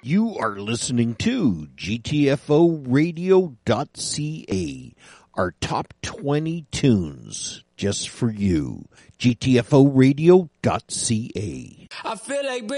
You are listening to GTFOradio.ca, our top 20 tunes just for you. GTFOradio.ca. I feel like